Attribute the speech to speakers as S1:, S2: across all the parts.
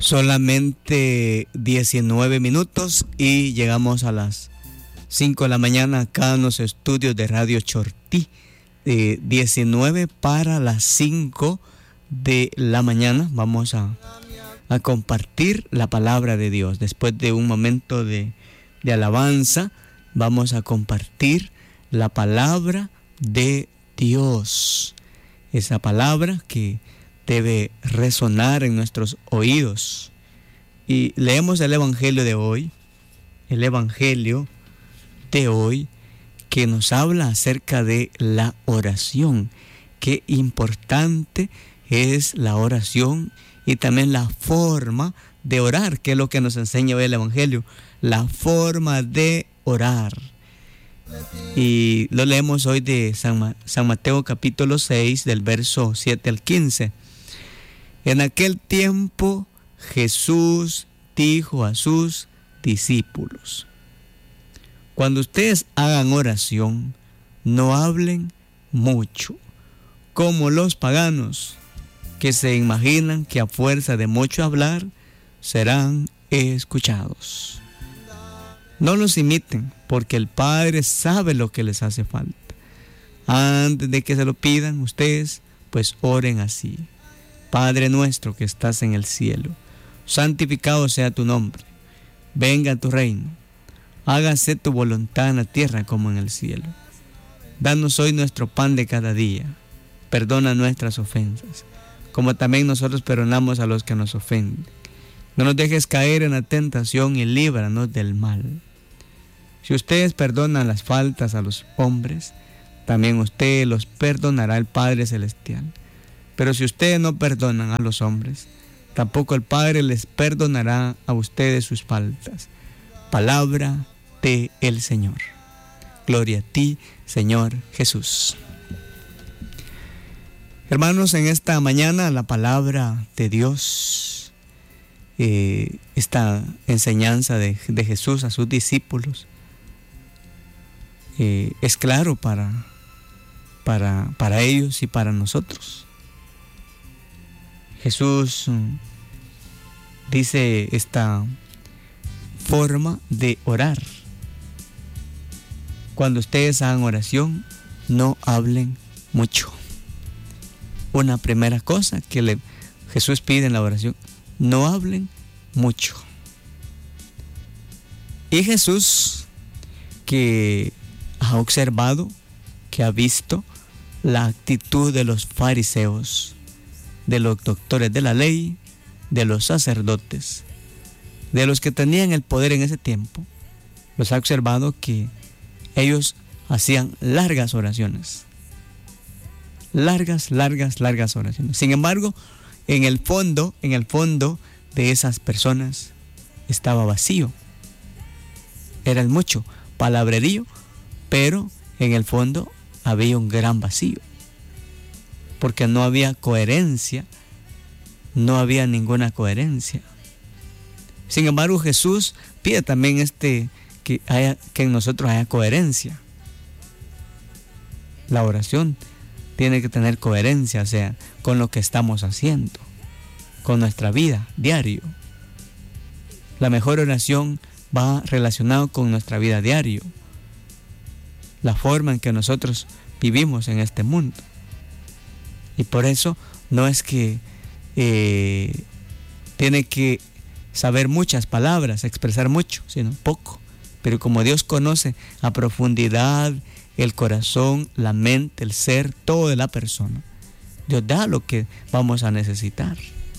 S1: Solamente 19 minutos y llegamos a las 5 de la mañana acá en los estudios de Radio Chortí. 19 para las 5 de la mañana vamos a compartir la palabra de Dios. Después de un momento de alabanza, vamos a compartir la palabra de Dios. Esa palabra que debe resonar en nuestros oídos. Y leemos el Evangelio de hoy. El Evangelio de hoy que nos habla acerca de la oración. Qué importante es la oración y también la forma de orar, que es lo que nos enseña hoy el Evangelio. La forma de orar. Y lo leemos hoy de San Mateo capítulo 6 del verso 7 al 15. En aquel tiempo Jesús dijo a sus discípulos: cuando ustedes hagan oración, no hablen mucho, como los paganos, que se imaginan que a fuerza de mucho hablar serán escuchados. No los imiten, porque el Padre sabe lo que les hace falta. Antes de que se lo pidan ustedes, pues oren así: Padre nuestro que estás en el cielo, santificado sea tu nombre. Venga tu reino. Hágase tu voluntad en la tierra como en el cielo. Danos hoy nuestro pan de cada día. Perdona nuestras ofensas, como también nosotros perdonamos a los que nos ofenden. No nos dejes caer en la tentación y líbranos del mal. Si ustedes perdonan las faltas a los hombres, también ustedes los perdonará el Padre Celestial. Pero si ustedes no perdonan a los hombres, tampoco el Padre les perdonará a ustedes sus faltas. Palabra del Señor. Gloria a ti, Señor Jesús. Hermanos, en esta mañana la palabra de Dios, esta enseñanza de Jesús a sus discípulos, es claro para ellos y para nosotros. Jesús dice esta forma de orar: cuando ustedes hagan oración, no hablen mucho. Una primera cosa que Jesús pide en la oración: no hablen mucho. Y Jesús, que ha observado, que ha visto la actitud de los fariseos, de los doctores de la ley, de los sacerdotes, de los que tenían el poder en ese tiempo, los ha observado que ellos hacían largas oraciones. Largas oraciones. Sin embargo, en el fondo de esas personas estaba vacío. Era mucho palabrerío, pero en el fondo había un gran vacío. Porque no había coherencia, no había ninguna coherencia. Sin embargo, Jesús pide también que en nosotros haya coherencia. La oración tiene que tener coherencia, o sea, con lo que estamos haciendo, con nuestra vida diario. La mejor oración va relacionada con nuestra vida diario, la forma en que nosotros vivimos en este mundo. Y por eso no es que tiene que saber muchas palabras, expresar mucho, sino poco. Pero como Dios conoce a profundidad el corazón, la mente, el ser, todo de la persona, Dios da lo que vamos a necesitar.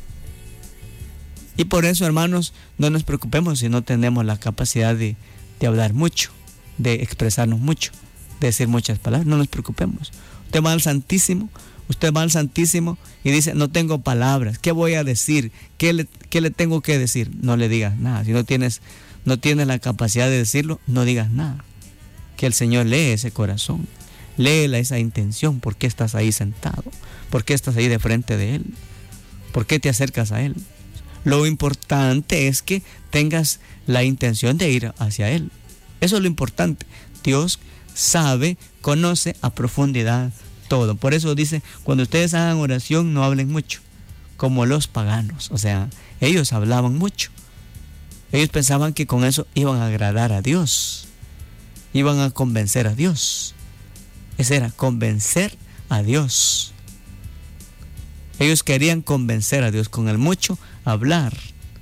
S1: Y por eso, hermanos, no nos preocupemos si no tenemos la capacidad de hablar mucho, de expresarnos mucho, de decir muchas palabras. No nos preocupemos. Usted va al Santísimo y dice: no tengo palabras, ¿qué voy a decir? ¿Qué le tengo que decir? No le digas nada. Si no tienes la capacidad de decirlo, no digas nada. Que el Señor lee ese corazón, lee esa intención. ¿Por qué estás ahí sentado? ¿Por qué estás ahí de frente de Él? ¿Por qué te acercas a Él? Lo importante es que tengas la intención de ir hacia Él. Eso es lo importante. Dios sabe, conoce a profundidad todo. Por eso dice: cuando ustedes hagan oración, no hablen mucho, como los paganos. O sea, ellos hablaban mucho. Ellos pensaban que con eso iban a agradar a Dios, iban a convencer a Dios. Ese era, convencer a Dios. Ellos querían convencer a Dios con el mucho hablar.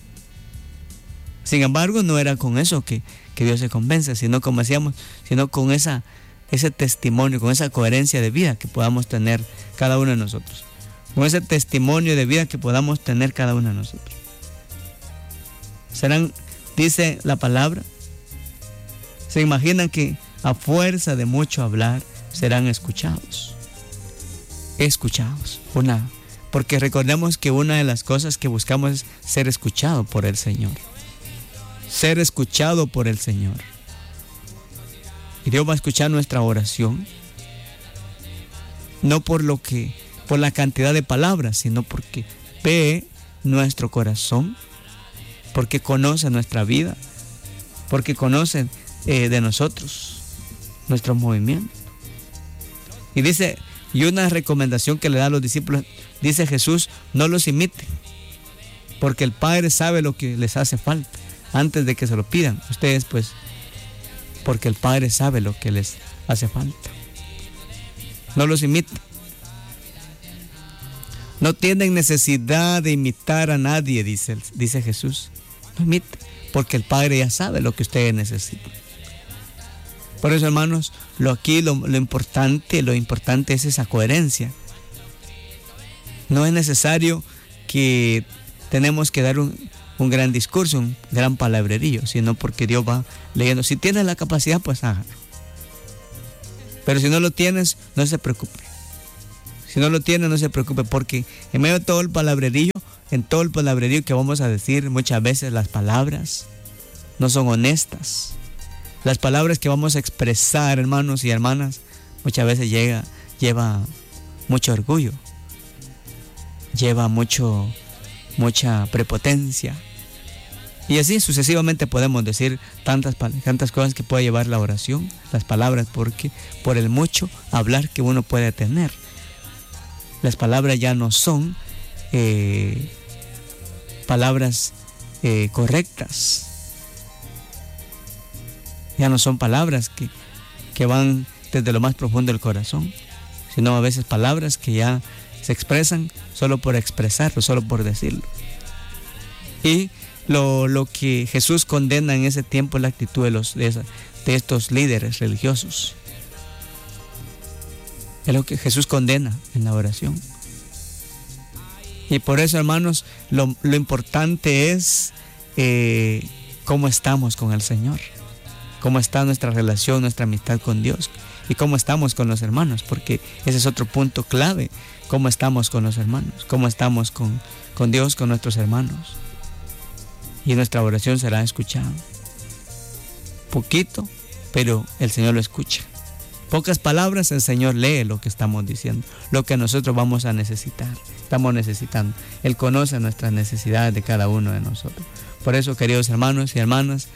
S1: Sin embargo, no era con eso que Dios se convence, sino, como decíamos, sino con ese testimonio, con esa coherencia de vida que podamos tener cada uno de nosotros. Con ese testimonio de vida que podamos tener cada uno de nosotros. Serán, dice la palabra, se imaginan que a fuerza de mucho hablar serán escuchados. Escuchados. Porque recordemos que una de las cosas que buscamos es ser escuchado por el Señor. Ser escuchado por el Señor. Y Dios va a escuchar nuestra oración, no por la cantidad de palabras, sino porque ve nuestro corazón, porque conoce nuestra vida, porque conoce de nosotros, nuestros movimientos. Y dice, y una recomendación que le da a los discípulos, dice Jesús, no los imiten, porque el Padre sabe lo que les hace falta antes de que se lo pidan. Ustedes pues, porque el Padre sabe lo que les hace falta. No los imiten. No tienen necesidad de imitar a nadie, dice Jesús. No imiten, porque el Padre ya sabe lo que ustedes necesitan. Por eso, hermanos, lo importante es esa coherencia. No es necesario que tenemos que dar un gran discurso, un gran palabrerío, sino porque Dios va leyendo. Si tienes la capacidad, pues hágalo. Pero si no lo tienes, no se preocupe. Si no lo tienes, no se preocupe, porque en medio de todo el palabrerío, en todo el palabrerío que vamos a decir, muchas veces las palabras no son honestas. Las palabras que vamos a expresar, hermanos y hermanas, muchas veces lleva mucho orgullo, lleva mucha prepotencia. Y así sucesivamente podemos decir tantas cosas que puede llevar la oración, las palabras, porque por el mucho hablar que uno puede tener. Las palabras ya no son palabras correctas. Ya no son palabras que van desde lo más profundo del corazón, sino a veces palabras que ya se expresan solo por expresarlo, solo por decirlo. Y lo que Jesús condena en ese tiempo es la actitud de estos líderes religiosos. Es lo que Jesús condena en la oración. Y por eso, hermanos, lo importante es cómo estamos con el Señor, cómo está nuestra relación, nuestra amistad con Dios y cómo estamos con los hermanos, porque ese es otro punto clave, cómo estamos con los hermanos, cómo estamos con Dios, con nuestros hermanos. Y nuestra oración será escuchada. Poquito, pero el Señor lo escucha. Pocas palabras, el Señor lee lo que estamos diciendo, lo que nosotros vamos a necesitar, estamos necesitando. Él conoce nuestras necesidades de cada uno de nosotros. Por eso, queridos hermanos y hermanas,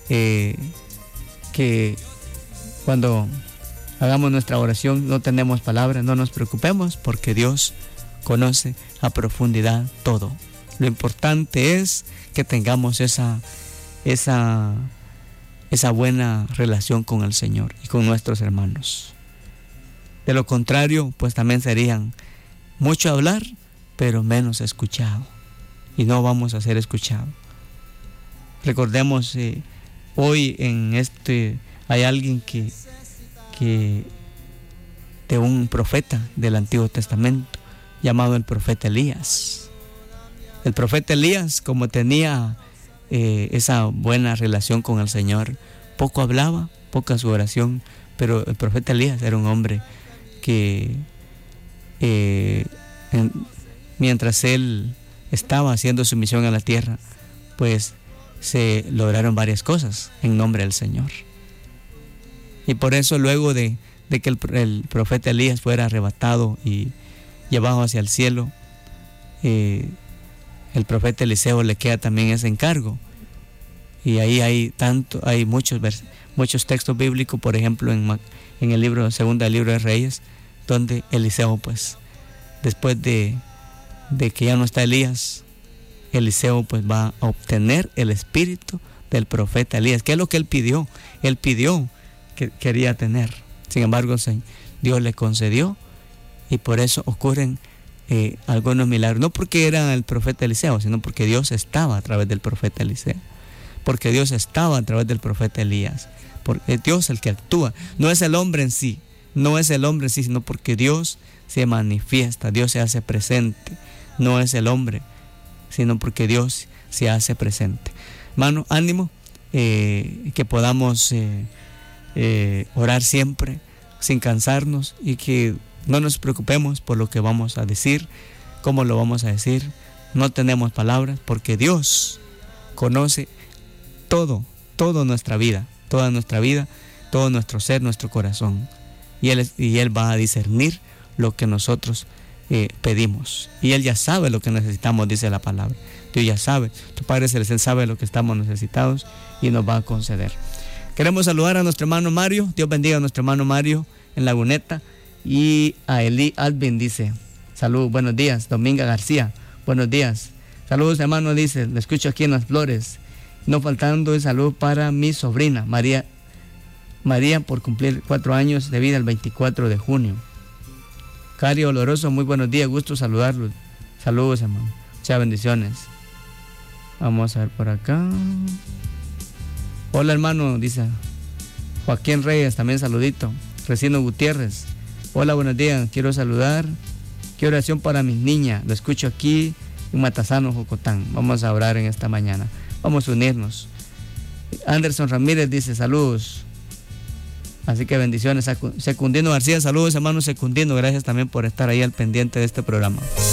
S1: que cuando hagamos nuestra oración no tenemos palabras, no nos preocupemos, porque Dios conoce a profundidad todo. Lo importante es que tengamos esa buena relación con el Señor y con nuestros hermanos. De lo contrario, pues también serían mucho hablar, pero menos escuchado. Y no vamos a ser escuchados. Recordemos, hoy hay alguien que de un profeta del Antiguo Testamento llamado el profeta Elías. El profeta Elías, como tenía esa buena relación con el Señor, poco hablaba, poca su oración, pero el profeta Elías era un hombre que mientras él estaba haciendo su misión en la tierra, pues se lograron varias cosas en nombre del Señor. Y por eso, luego de que el profeta Elías fuera arrebatado y llevado hacia el cielo, el profeta Eliseo le queda también ese encargo. Y ahí hay muchos textos bíblicos, por ejemplo en el segundo libro de Reyes, donde Eliseo, pues, después de de que ya no está Elías, Eliseo pues va a obtener el espíritu del profeta Elías, que es lo que él pidió que quería tener. Sin embargo, Dios le concedió, y por eso ocurren algunos milagros, no porque era el profeta Eliseo, sino porque Dios estaba a través del profeta Eliseo, porque Dios estaba a través del profeta Elías, porque es Dios el que actúa, no es el hombre en sí, sino porque Dios se manifiesta, Dios se hace presente, no es el hombre, sino porque Dios se hace presente. Hermano, ánimo, que podamos orar siempre sin cansarnos, y que no nos preocupemos por lo que vamos a decir, cómo lo vamos a decir. No tenemos palabras, porque Dios conoce toda nuestra vida, todo nuestro ser, nuestro corazón. Y Él va a discernir lo que nosotros pedimos. Y Él ya sabe lo que necesitamos, dice la palabra. Dios ya sabe, tu Padre Celestial sabe lo que estamos necesitados y nos va a conceder. Queremos saludar a nuestro hermano Mario. Dios bendiga a nuestro hermano Mario en Laguneta. Y a Eli Alvin dice, salud, buenos días. Dominga García, buenos días. Saludos, hermano, dice, le escucho aquí en Las Flores. No faltando el salud para mi sobrina, María, por cumplir 4 años de vida el 24 de junio. Cari Oloroso, muy buenos días, gusto saludarlos. Saludos, hermano. Muchas bendiciones. Vamos a ver por acá. Hola, hermano, dice Joaquín Reyes, también saludito. Recino Gutiérrez. Hola, buenos días, quiero saludar. Qué oración para mis niñas. Lo escucho aquí en Matasano, Jocotán. Vamos a orar en esta mañana. Vamos a unirnos. Anderson Ramírez dice saludos. Así que bendiciones. Secundino García, saludos, hermano Secundino. Gracias también por estar ahí al pendiente de este programa.